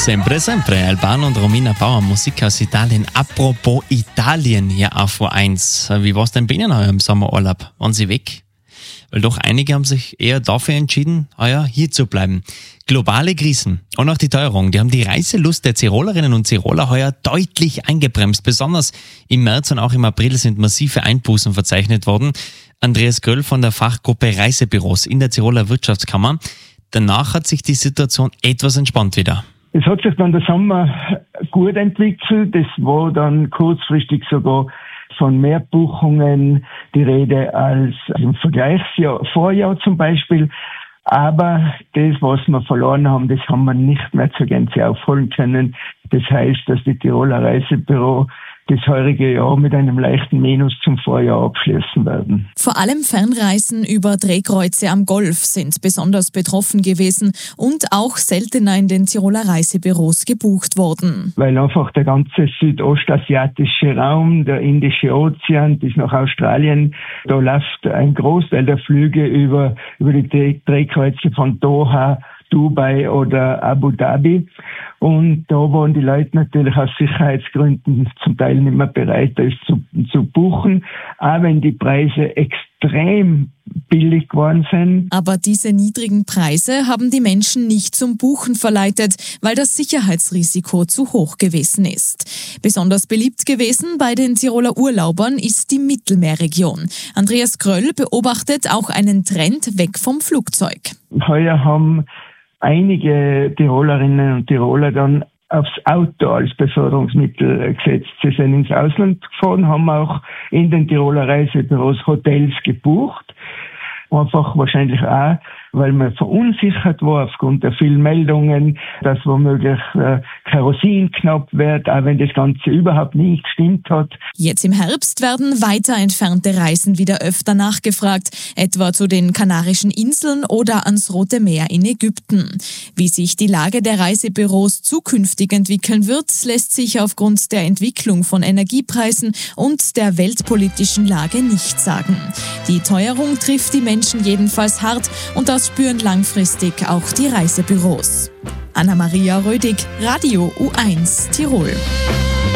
Sempre, sempre. Albano und Romina Bauer, Musik aus Italien. Apropos Italien, hier auf Q1. Wie war es denn bei Ihnen heuer im Sommerurlaub? Waren Sie weg? Weil doch einige haben sich eher dafür entschieden, heuer hier zu bleiben. Globale Krisen und auch die Teuerung, die haben die Reiselust der Tirolerinnen und Tiroler heuer deutlich eingebremst. Besonders im März und auch im April sind massive Einbußen verzeichnet worden. Andreas Gröll von der Fachgruppe Reisebüros in der Tiroler Wirtschaftskammer. Danach hat sich die Situation etwas entspannt wieder. Es hat sich dann der Sommer gut entwickelt. Es war dann kurzfristig sogar von mehr Buchungen die Rede als im Vergleichsjahr, Vorjahr zum Beispiel. Aber das, was wir verloren haben, das haben wir nicht mehr zur Gänze aufholen können. Das heißt, dass die Tiroler Reisebüro das heurige Jahr mit einem leichten Minus zum Vorjahr abschließen werden. Vor allem Fernreisen über Drehkreuze am Golf sind besonders betroffen gewesen und auch seltener in den Tiroler Reisebüros gebucht worden. Weil einfach der ganze südostasiatische Raum, der Indische Ozean bis nach Australien, da läuft ein Großteil der Flüge über die Drehkreuze von Doha, Dubai oder Abu Dhabi. Und da waren die Leute natürlich aus Sicherheitsgründen zum Teil nicht mehr bereit, das zu buchen. Auch wenn die Preise extrem billig geworden sind. Aber diese niedrigen Preise haben die Menschen nicht zum Buchen verleitet, weil das Sicherheitsrisiko zu hoch gewesen ist. Besonders beliebt gewesen bei den Tiroler Urlaubern ist die Mittelmeerregion. Andreas Gröll beobachtet auch einen Trend weg vom Flugzeug. Heuer haben einige Tirolerinnen und Tiroler dann aufs Auto als Beförderungsmittel gesetzt. Sie sind ins Ausland gefahren, haben auch in den Tiroler Reisebüros Hotels gebucht. Einfach wahrscheinlich auch, weil man verunsichert war aufgrund der vielen Meldungen, dass womöglich Kerosin knapp wird, auch wenn das Ganze überhaupt nicht gestimmt hat. Jetzt im Herbst werden weiter entfernte Reisen wieder öfter nachgefragt, etwa zu den Kanarischen Inseln oder ans Rote Meer in Ägypten. Wie sich die Lage der Reisebüros zukünftig entwickeln wird, lässt sich aufgrund der Entwicklung von Energiepreisen und der weltpolitischen Lage nicht sagen. Die Teuerung trifft die Menschen jedenfalls hart und das spüren langfristig auch die Reisebüros. Anna-Maria Rödig, Radio U1 Tirol.